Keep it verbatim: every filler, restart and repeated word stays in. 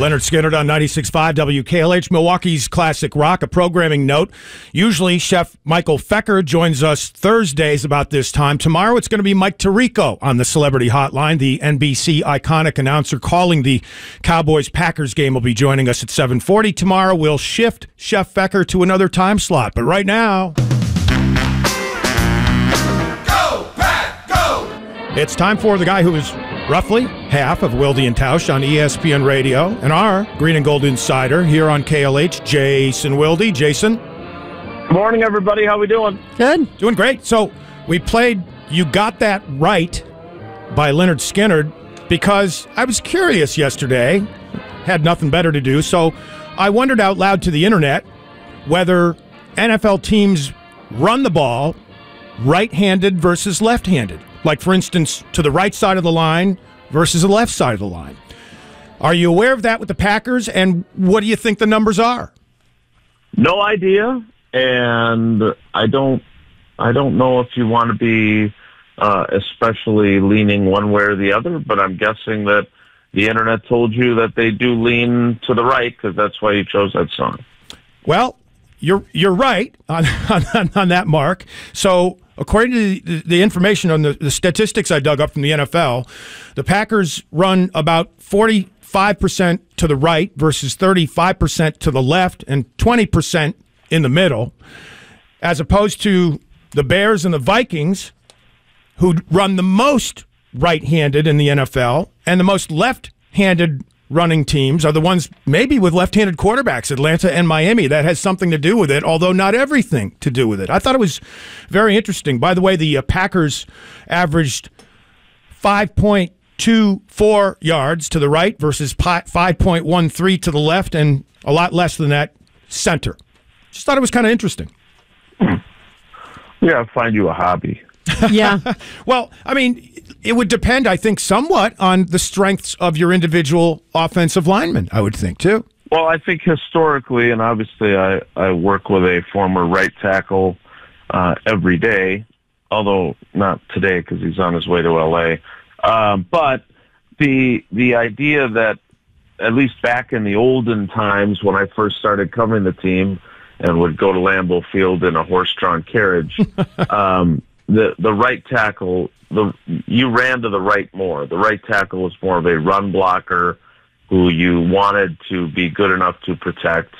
Leonard Skinner on ninety-six point five W K L H, Milwaukee's Classic Rock. A programming note. Usually, Chef Michael Fecker joins us Thursdays about this time. Tomorrow, it's going to be Mike Tirico on the Celebrity Hotline. The N B C iconic announcer calling the Cowboys-Packers game will be joining us at seven forty. Tomorrow, we'll shift Chef Fecker to another time slot. But right now... Go, Pack, go! It's time for the guy who is roughly half of Wilde and Tausch on E S P N Radio and our Green and Gold Insider here on K L H, Jason Wilde. Jason? Good morning, everybody. How we doing? Good. Doing great. So we played You Got That Right by Leonard Skinner because I was curious yesterday, had nothing better to do, so I wondered out loud to the internet whether N F L teams run the ball right-handed versus left-handed. Like, for instance, to the right side of the line versus the left side of the line. Are you aware of that with the Packers, and what do you think the numbers are? No idea, and I don't. I don't know if you want to be uh, especially leaning one way or the other. But I'm guessing that the internet told you that they do lean to the right because that's why you chose that song. Well, you're you're right on on, on that mark. So, according to the, the information on the, the statistics I dug up from the N F L, the Packers run about forty-five percent to the right versus thirty-five percent to the left and twenty percent in the middle, as opposed to the Bears and the Vikings, who run the most right-handed in the N F L, and the most left-handed running teams are the ones maybe with left-handed quarterbacks, Atlanta and Miami. That has something to do with it, although not everything to do with it. I thought it was very interesting. By the way, the uh, Packers averaged five point two four yards to the right versus five point one three to the left, and a lot less than that center. Just thought it was kind of interesting. Yeah, find you a hobby. Yeah. Well, I mean, it would depend, I think, somewhat on the strengths of your individual offensive linemen, I would think, too. Well, I think historically, and obviously I, I work with a former right tackle uh, every day, although not today because he's on his way to L A. Um, but the the idea that, at least back in the olden times when I first started covering the team and would go to Lambeau Field in a horse-drawn carriage, um, the the right tackle, the you ran to the right more. The right tackle was more of a run blocker who you wanted to be good enough to protect.